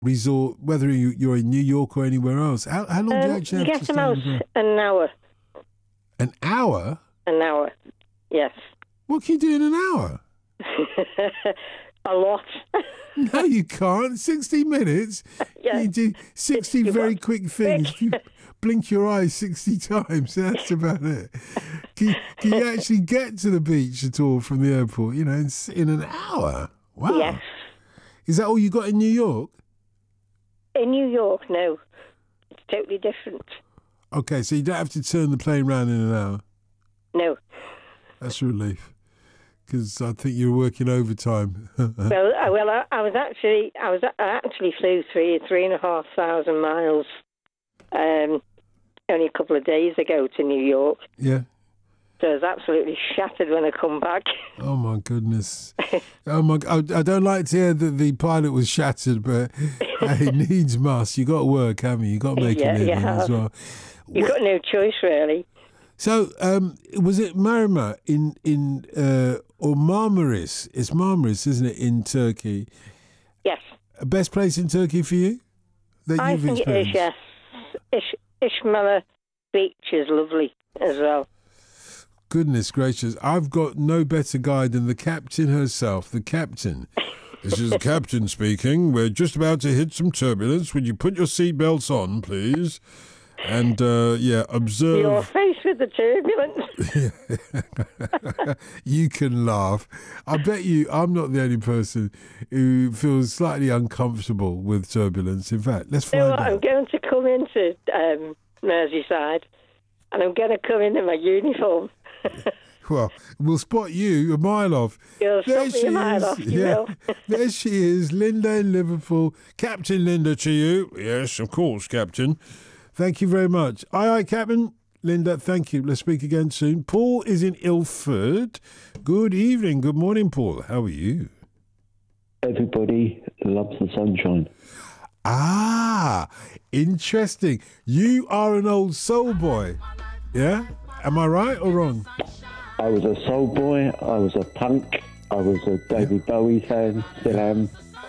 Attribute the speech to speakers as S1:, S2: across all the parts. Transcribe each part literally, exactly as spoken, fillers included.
S1: resort, whether you, you're in New York or anywhere else? How, how long do you
S2: Um,
S1: actually
S2: you
S1: have
S2: get
S1: to
S2: them
S1: stay
S2: out
S1: on the boat?
S2: an hour.
S1: An hour?
S2: An hour, yes.
S1: What can you do in an hour?
S2: A lot.
S1: No, you can't. sixty minutes?
S2: Yeah.
S1: You do sixty
S2: You
S1: very
S2: what?
S1: quick things. You blink your eyes sixty times. That's about it. Can you, can you actually get to the beach at all from the airport, you know, in, s- in an hour? Wow.
S2: Yes.
S1: Is that all you got in New York?
S2: In New York, no. It's totally different.
S1: Okay, so you don't have to turn the plane round in an hour.
S2: No.
S1: That's a relief. Because I think you're working overtime.
S2: Well, I, well, I, I was actually, I was, I actually flew three, three and a half thousand miles, um, only a couple of days ago to New York.
S1: Yeah.
S2: So I was absolutely shattered when I come back.
S1: Oh my goodness! Oh my! I, I don't like to hear that the pilot was shattered, but it needs must. You got to work, haven't you? You got to make
S2: Yeah,
S1: a living
S2: yeah.
S1: as well.
S2: You've got no choice, really.
S1: So, um, was it Marmara in in uh, or Marmaris? It's Marmaris, isn't it, in Turkey?
S2: Yes.
S1: Best place in Turkey for you that
S2: I
S1: you've
S2: think it is,
S1: experienced?
S2: yes. Ish, Ishmala Beach is lovely as well.
S1: Goodness gracious! I've got no better guide than the captain herself. The captain. This is the captain speaking. We're just about to hit some turbulence. Would you put your seatbelts on, please? And, uh, yeah, observe...
S2: You're faced with the turbulence.
S1: You can laugh. I bet you I'm not the only person who feels slightly uncomfortable with turbulence. In fact, let's find
S2: You know what?
S1: out.
S2: I'm going to come into um, Merseyside and I'm going to come in in my uniform.
S1: Well, we'll spot you a mile off.
S2: You'll
S1: There
S2: stop me
S1: she
S2: a mile
S1: is.
S2: off, you
S1: Yeah.
S2: will.
S1: There she is, Linda in Liverpool. Captain Linda to you. Yes, of course, Captain. Thank you very much. Aye, aye, Captain. Linda, thank you. Let's speak again soon. Paul is in Ilford. Good evening. Good morning, Paul. How are you?
S3: Everybody loves the sunshine.
S1: Ah, interesting. You are an old soul boy. Yeah? Am I right or wrong?
S3: I was a soul boy, I was a punk, I was a David Bowie fan, still am.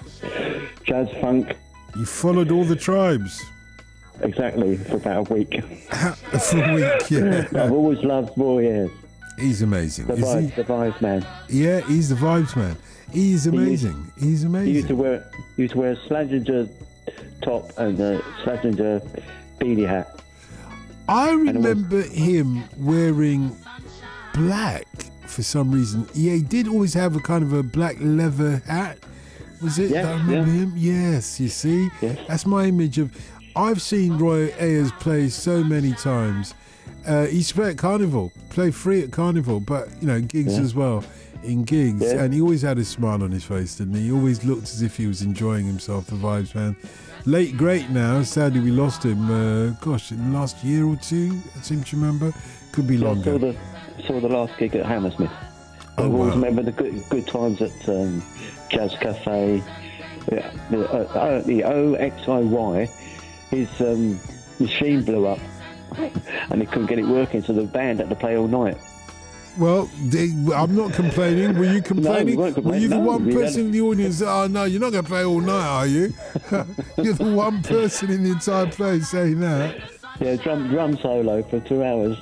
S3: Jazz funk.
S1: You followed all the tribes.
S3: Exactly, for about a week.
S1: For a week, yeah.
S3: I've always loved Roy Ayers.
S1: He's amazing.
S3: The
S1: Is
S3: vibes,
S1: he?
S3: the vibes man.
S1: Yeah, he's the vibes man. He's amazing. He's amazing.
S3: He used to wear, he used to wear a Slazenger top and a Slazenger beanie hat.
S1: I remember him wearing black for some reason. Yeah, he did always have a kind of a black leather hat. Was it?
S3: Yeah,
S1: I remember
S3: yeah.
S1: him. Yes, you see?
S3: Yes.
S1: That's my image of... I've seen Roy Ayers play so many times. Uh, he used to play at Carnival, play free at Carnival, but, you know, gigs
S3: Yeah.
S1: as well, in gigs.
S3: Yeah.
S1: And he always had a smile on his face, didn't he? He always looked as if he was enjoying himself, the vibes man. Late great now. Sadly, we lost him, uh, gosh, in the last year or two, I seem to remember. Could be
S3: I
S1: longer.
S3: saw the, saw the last gig at Hammersmith.
S1: Oh,
S3: I always
S1: wow.
S3: remember the good, good times at um, Jazz Cafe. The, the, uh, uh, the O X I Y, his um, machine blew up and they couldn't get it working, so the band had to play all night.
S1: Well, they, I'm not complaining. Were you complaining?
S3: weren't
S1: Were you the
S3: complaining. No,
S1: one
S3: we
S1: person
S3: had-
S1: in the audience that, oh, no, you're not going to play all night, are you? You're the one person in the entire place saying that.
S3: Yeah, drum, drum solo for two hours.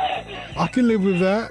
S1: I can live with that.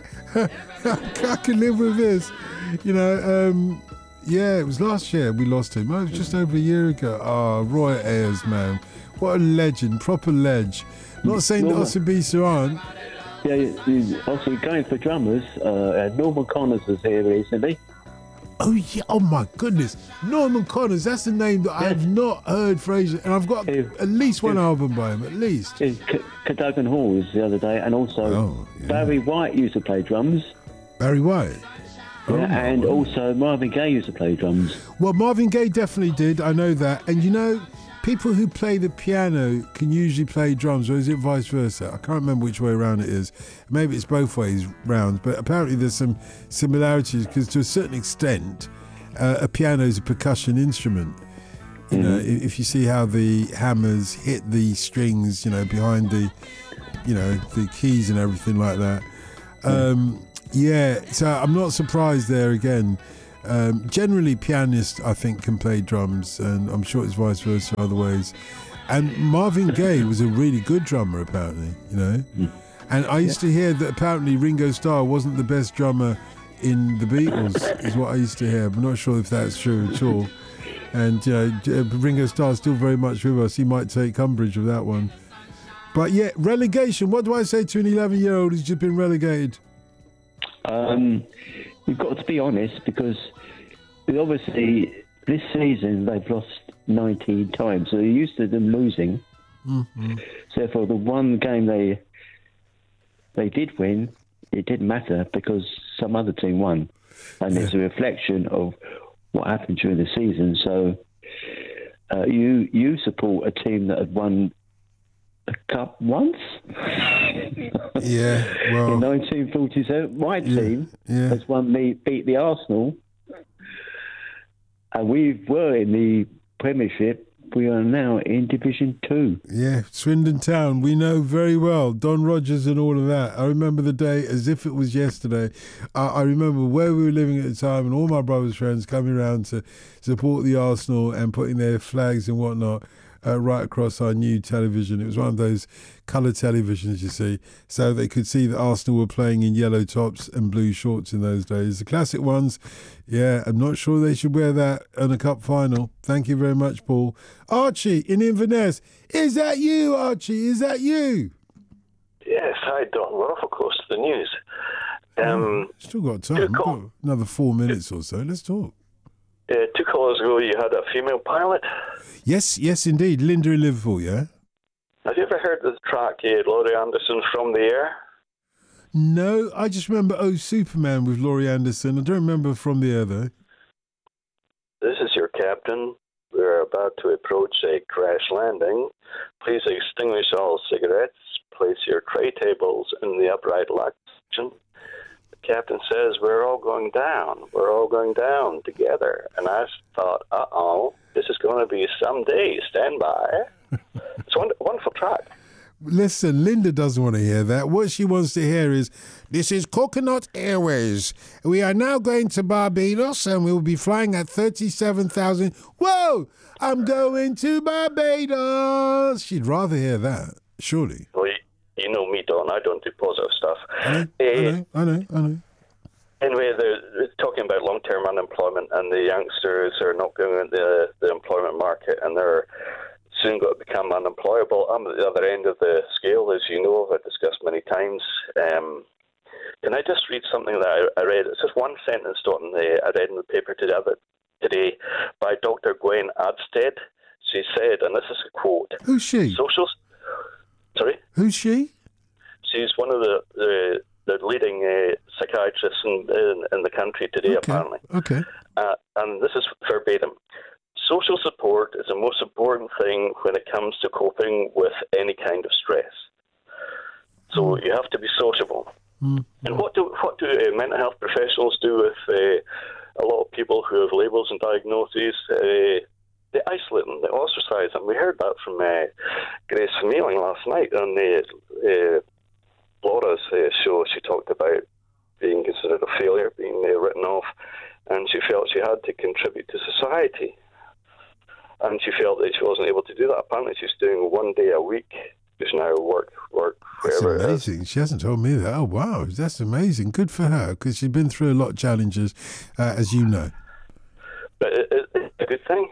S1: I can live with this. You know, um, yeah, it was last year we lost him. Oh, it was just over a year ago. Oh, Roy Ayers, man. What a legend, proper ledge. Not saying that
S3: Norman-
S1: Osibisa aren't.
S3: Yeah, you, you, also going for drummers, uh, Norman Connors was here recently.
S1: Oh, yeah. Oh, my goodness. Norman Connors, that's a name that I have not heard for ages. And I've got
S3: Yeah.
S1: at least one
S3: Yeah.
S1: album by him, at least.
S3: In C- Cadogan Hall was the other day, and also
S1: Oh, yeah.
S3: Barry White used to play drums.
S1: Barry White.
S3: Yeah,
S1: Oh,
S3: and
S1: wow.
S3: also Marvin Gaye used to play drums.
S1: Well, Marvin Gaye definitely did. I know that. And you know, people who play the piano can usually play drums, or is it vice versa? I can't remember which way around it is. Maybe it's both ways round, but apparently there's some similarities because to a certain extent, uh, a piano is a percussion instrument. You know,
S3: Mm-hmm.
S1: if, if you see how the hammers hit the strings, you know, behind the, you know, the keys and everything like that. Um, yeah, so I'm not surprised there again. Um, generally, pianists, I think, can play drums, and I'm sure it's vice versa other ways. And Marvin Gaye was a really good drummer, apparently, you know. Mm. And I used yeah. to hear that apparently Ringo Starr wasn't the best drummer in the Beatles, is what I used to hear. I'm not sure if that's true at all. And you know, Ringo Starr is still very much with us. He might take umbrage with that one. But yeah, relegation. What do I say to an eleven-year-old who's just been relegated?
S3: Um, you've got to be honest, because obviously this season they've lost nineteen times, so they're used to them losing. Mm-hmm. So therefore, the one game they they did win, it didn't matter because some other team won, and yeah. it's a reflection of what happened during the season. So uh, you you support a team that had won a cup once.
S1: Yeah, well,
S3: in nineteen forty-seven, my team
S1: yeah, yeah.
S3: has won the beat the Arsenal, and we were in the Premiership. We are now in Division Two.
S1: Yeah, Swindon Town. We know very well Don Rogers and all of that. I remember the day as if it was yesterday. I, I remember where we were living at the time, and all my brother's friends coming around to support the Arsenal and putting their flags and whatnot uh, right across our new television. It was one of those colour televisions, you see, so they could see that Arsenal were playing in yellow tops and blue shorts in those days. The classic ones. Yeah, I'm not sure they should wear that in a cup final. Thank you very much, Paul. Archie in Inverness. Is that you, Archie? Is that you?
S4: Yes, hi, Don. We're awful close to the news. Um,
S1: oh, still got time. Got another four minutes or so. Let's talk.
S4: Uh, two callers ago, you had a female pilot.
S1: Yes, yes, indeed. Linda in Liverpool, yeah?
S4: Have you ever heard of the track, uh, Laurie Anderson, From the Air?
S1: No, I just remember Oh Superman with Laurie Anderson. I don't remember From the Air, though.
S4: This is your captain. We're about to approach a crash landing. Please extinguish all cigarettes. Place your tray tables in the upright lock section. The captain says, we're all going down. We're all going down together. And I thought, uh-oh, this is going to be some day. Stand by. It's a wonderful track.
S1: Listen, Linda doesn't want to hear that. What she wants to hear is, this is Coconut Airways. We are now going to Barbados and we will be flying at thirty-seven thousand. Whoa! I'm going to Barbados. She'd rather hear that, surely.
S4: Well, you, you know me, Don. I don't do positive stuff.
S1: I know, uh, I know, I know, I know.
S4: Anyway, they're, they're talking about long-term unemployment, and the youngsters are not going into the, the employment market, and they're soon got to become unemployable. I'm at the other end of the scale, as you know, I've discussed many times. Um, can I just read something that I, I read? It's just one sentence, Dalton, I read in the paper today, today by Doctor Gwen Adstead. She said, and this is a quote.
S1: Who's she?
S4: Social... Sorry?
S1: Who's she?
S4: She's one of the, the, the leading uh, psychiatrists in, in, in the country today,
S1: okay.
S4: apparently.
S1: Okay.
S4: Uh, and this is verbatim. Social support is the most important thing when it comes to coping with any kind of stress. So mm. you have to be sociable. Mm. And what do what do uh, mental health professionals do with uh, a lot of people who have labels and diagnoses? Uh, they isolate them, they ostracize them. We heard that from uh, Grace Mailing last night on the uh, Laura's uh, show. She talked about being considered a failure, being uh, written off, and she felt she had to contribute to society. And she felt that she wasn't able to do that. Apparently, she's doing one day a week just now, work, work, wherever.
S1: That's amazing. She hasn't told me that. Oh, wow. That's amazing. Good for her, because she's been through a lot of challenges, uh, as you know.
S4: But it, it, it's a good thing.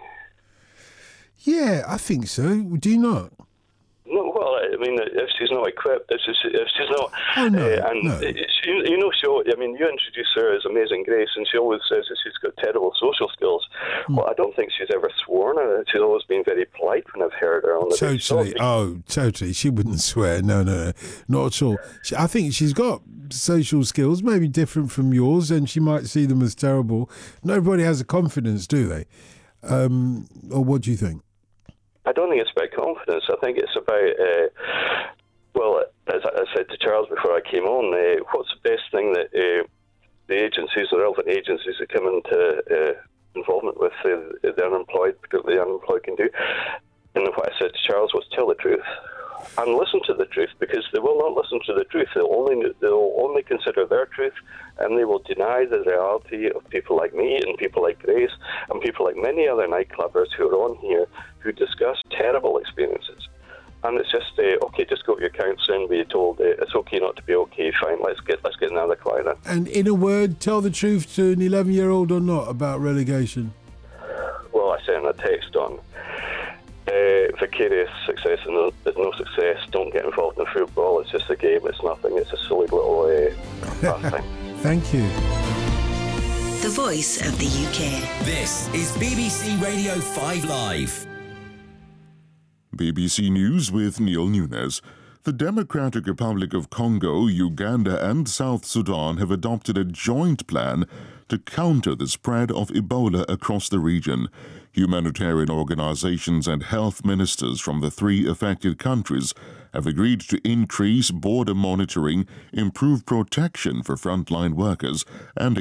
S1: Yeah, I think so. Do you not?
S4: No, well, I mean, if she's not equipped, if she's, if she's not...
S1: Oh, no,
S4: uh, and
S1: no.
S4: She, you know, she, I mean, you introduce her as Amazing Grace, and she always says that she's got terrible social skills. Mm. Well, I don't think she's ever sworn. She's always been very polite when I've heard her on the
S1: Totally.
S4: Big
S1: Oh, totally. She wouldn't swear. No, no, no. Not at all. She, I think she's got social skills, maybe different from yours, and she might see them as terrible. Nobody has a confidence, do they? Um, or what do you think?
S4: I don't think it's about confidence. I think it's about, uh, well, as I said to Charles before I came on, uh, what's the best thing that uh, the agencies, the relevant agencies that come into uh, involvement with uh, the unemployed, particularly the unemployed, can do? And what I said to Charles was tell the truth. and listen to the truth, because they will not listen to the truth. They'll only they'll only consider their truth, and they will deny the reality of people like me and people like Grace and people like many other nightclubbers who are on here who discuss terrible experiences. And it's just uh, okay. Just go to your counselor and be told uh, it's okay not to be okay. Fine, let's get let's get another client in.
S1: And in a word, tell the truth to an eleven-year-old or not about relegation.
S4: Well, I sent a text on. Uh, vicarious success is no, is no success. Don't get involved in football. It's just a game. It's nothing. It's a silly little uh, pastime.
S1: Thank you.
S5: The voice of the U K.
S6: This is B B C Radio five Live.
S7: B B C News with Neil Nunes. The Democratic Republic of Congo, Uganda and South Sudan have adopted a joint plan to counter the spread of Ebola across the region. Humanitarian organizations and health ministers from the three affected countries have agreed to increase border monitoring, improve protection for frontline workers, and